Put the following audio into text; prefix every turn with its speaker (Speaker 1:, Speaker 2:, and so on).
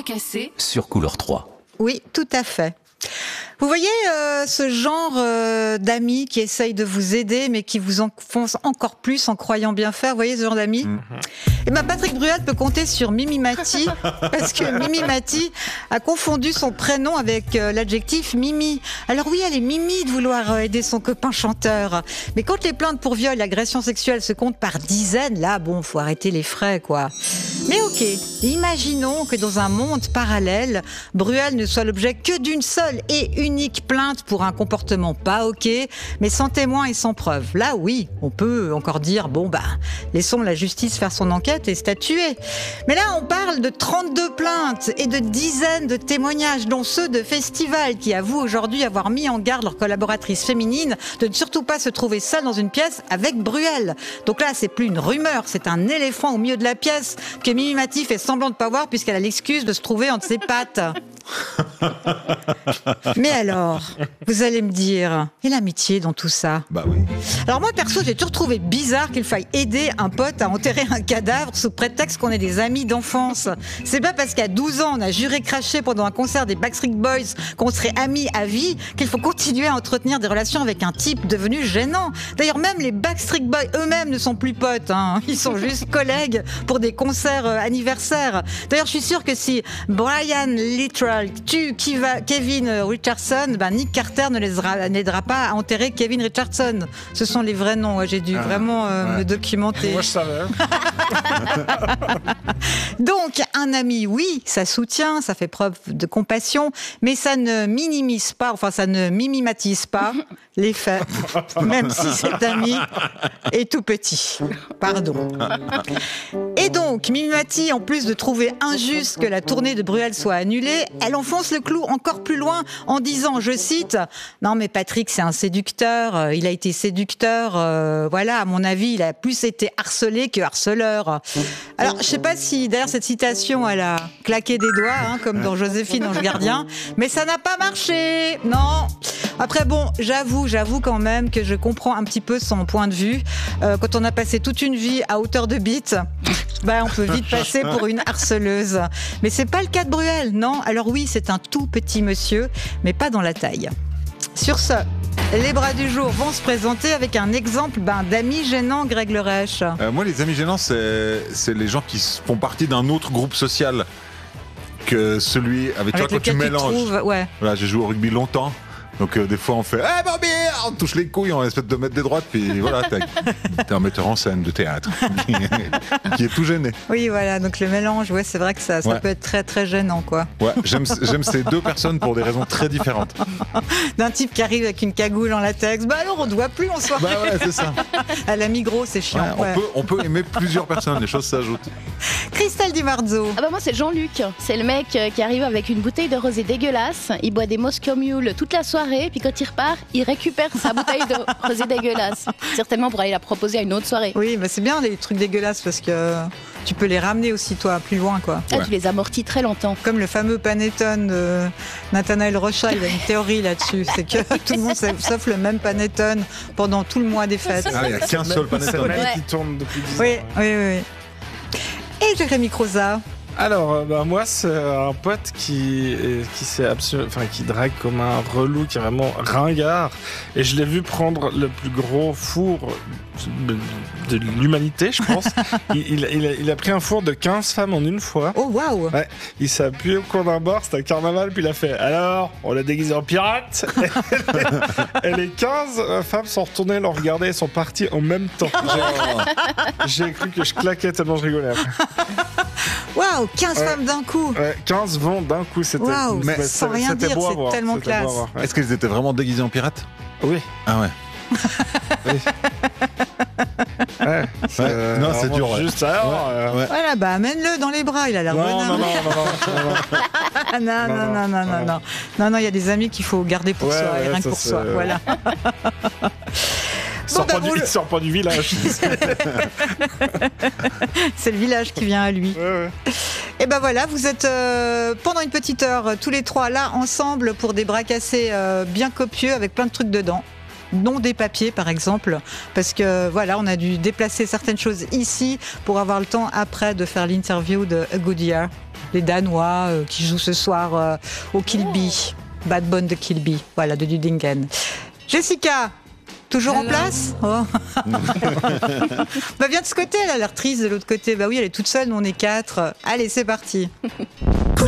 Speaker 1: cassés
Speaker 2: sur Couleur 3.
Speaker 3: Oui, tout à fait. Vous voyez ce genre d'amis qui essayent de vous aider, mais qui vous enfoncent encore plus en croyant bien faire. Vous voyez ce genre d'amis Et ben Patrick Bruel peut compter sur Mimi Mati, parce que Mimi Mati a confondu son prénom avec l'adjectif Mimi. Alors oui, elle est Mimi de vouloir aider son copain chanteur. Mais quand les plaintes pour viol et agression sexuelle se comptent par dizaines, là, bon, faut arrêter les frais, quoi. Mais ok, imaginons que dans un monde parallèle, Bruel ne soit l'objet que d'une seule et unique plainte pour un comportement pas ok, mais sans témoin et sans preuve. Là, oui, on peut encore dire, bon, laissons la justice faire son enquête et statuer. Mais là, on parle de 32 plaintes et de dizaines de témoignages, dont ceux de festivals qui avouent aujourd'hui avoir mis en garde leurs collaboratrices féminines de ne surtout pas se trouver seules dans une pièce avec Bruel. Donc là, c'est plus une rumeur, c'est un éléphant au milieu de la pièce que Mimi Mati fait semblant de pas voir puisqu'elle a l'excuse de se trouver entre ses pattes. Mais alors, vous allez me dire, et l'amitié dans tout ça ?
Speaker 4: Bah oui.
Speaker 3: Alors moi perso, j'ai toujours trouvé bizarre qu'il faille aider un pote à enterrer un cadavre sous prétexte qu'on est des amis d'enfance. C'est pas parce qu'à 12 ans on a juré cracher pendant un concert des Backstreet Boys qu'on serait amis à vie qu'il faut continuer à entretenir des relations avec un type devenu gênant. D'ailleurs même les Backstreet Boys eux-mêmes ne sont plus potes, hein. Ils sont juste collègues pour des concerts anniversaires. D'ailleurs je suis sûre que si Brian Littrell tue Kevin Richardson, Nick Carter n'aidera pas à enterrer Kevin Richardson. Ce sont les vrais noms. Ouais, j'ai dû vraiment me documenter.
Speaker 5: Moi, je savais.
Speaker 3: Donc, un ami, oui, ça soutient, ça fait preuve de compassion, mais ça ne minimise pas, enfin, ça ne mimatise pas les faits, même si cet ami est tout petit. Pardon. Et donc, Mimi Mati, en plus de trouver injuste que la tournée de Bruel soit annulée, elle enfonce le clou encore plus loin en disant, je cite, « Non mais Patrick, c'est un séducteur, il a été séducteur, voilà, à mon avis, il a plus été harcelé que harceleur. » Alors, je sais pas si derrière cette citation, elle a claqué des doigts, hein, comme dans Joséphine, Ange Gardien, mais ça n'a pas marché, non. Après, bon, j'avoue quand même que je comprends un petit peu son point de vue. Quand on a passé toute une vie à hauteur de bite, on peut vite passer pour une harceleuse. Mais c'est pas le cas de Bruel, non. Alors oui, c'est un tout petit monsieur, mais pas dans la taille. Sur ce, les bras du jour vont se présenter avec un exemple d'amis gênants, Greg Lerèche.
Speaker 4: Moi, les amis gênants, c'est les gens qui font partie d'un autre groupe social que celui avec toi, quand tu mélanges.
Speaker 3: Ouais.
Speaker 4: Voilà, j'ai joué au rugby longtemps. Donc des fois on fait « Bobby !» On touche les couilles, on espèce de mettre des droites, puis voilà, t'es un metteur en scène de théâtre qui est tout gêné.
Speaker 3: Oui, voilà, donc le mélange, ouais, c'est vrai que ça peut être très très gênant, quoi.
Speaker 4: Ouais, j'aime ces deux personnes pour des raisons très différentes.
Speaker 3: D'un type qui arrive avec une cagoule en latex, alors on ne doit plus en soirée.
Speaker 4: Ouais, c'est ça.
Speaker 3: À la Migros, c'est chiant.
Speaker 4: Ouais, on peut aimer plusieurs personnes, les choses s'ajoutent.
Speaker 3: Christelle Di Marzo.
Speaker 6: Moi c'est Jean-Luc, c'est le mec qui arrive avec une bouteille de rosé dégueulasse, il boit des Moscow Mule toute la soirée, puis quand il repart, il récupère sa bouteille de rosé dégueulasse, certainement pour aller la proposer à une autre soirée.
Speaker 3: Oui, c'est bien les trucs dégueulasses parce que tu peux les ramener aussi toi plus loin, quoi.
Speaker 6: Tu les amortis très longtemps.
Speaker 3: Comme le fameux panettone de Nathanaël Rocha, il a une théorie là-dessus, c'est que tout le monde sauf le même panettone pendant tout le mois des fêtes.
Speaker 4: Ah, il n'y a qu'un seul panettone.
Speaker 5: C'est le même qui tourne depuis 10 ans.
Speaker 3: Oui. Et Jérémy Croza.
Speaker 5: Alors, moi, c'est un pote qui drague comme un relou, qui est vraiment ringard. Et je l'ai vu prendre le plus gros four de l'humanité, je pense. il a pris un four de 15 femmes en une fois.
Speaker 3: Oh, waouh!
Speaker 5: Ouais, il s'est appuyé au coin d'un bord, c'était un carnaval, puis il a fait « Alors, on l'a déguisé en pirate ?» Et les 15 femmes sont retournées, l'ont regardé et sont parties en même temps. J'ai cru que je claquais tellement je rigolais.
Speaker 3: Waouh, 15 femmes d'un coup.
Speaker 5: Ouais, 15 vents d'un coup, c'était.
Speaker 3: Waouh, sans rien dire, c'est tellement classe.
Speaker 4: Est-ce qu'ils étaient vraiment déguisés en pirates ?
Speaker 5: Oui.
Speaker 4: Ah ouais.
Speaker 5: Oui.
Speaker 4: Non, c'est dur. Ouais.
Speaker 5: Juste alors.
Speaker 3: Voilà, amène-le dans les bras, il a l'air bon. Non, il y a des amis qu'il faut garder pour soi, et rien que pour soi. Voilà.
Speaker 5: Il sort pas du village.
Speaker 3: C'est le village qui vient à lui.
Speaker 5: Ouais.
Speaker 3: Et voilà, vous êtes pendant une petite heure tous les trois là ensemble pour des bras cassés bien copieux avec plein de trucs dedans. Non des papiers par exemple, parce que voilà, on a dû déplacer certaines choses ici pour avoir le temps après de faire l'interview de A Good Year. les Danois qui jouent ce soir au Kilby. Bad Bone de Kilby, voilà, de Dudingen. Jessica, toujours en place ? Viens de ce côté, elle a l'air triste de l'autre côté. Bah oui, elle est toute seule, nous on est 4. Allez, c'est parti.